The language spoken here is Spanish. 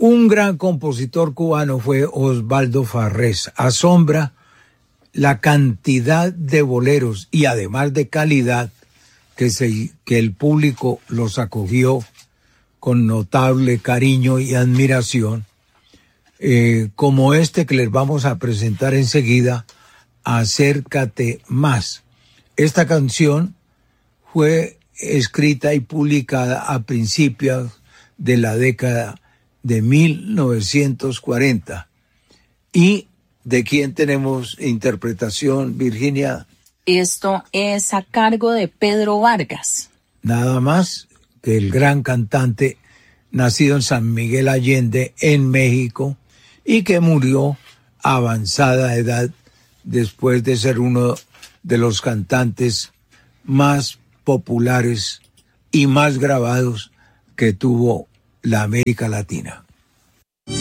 Un gran compositor cubano fue Osvaldo Farrés. Asombra la cantidad de boleros y además de calidad que el público los acogió con notable cariño y admiración, como este que les vamos a presentar enseguida, Acércate Más. Esta canción fue escrita y publicada a principios de la década de 1940. ¿Y de quién tenemos interpretación, Virginia? Esto es a cargo de Pedro Vargas. Nada más que el gran cantante nacido en San Miguel Allende, en México, y que murió a avanzada edad después de ser uno de los cantantes más populares y más grabados que tuvo la América Latina.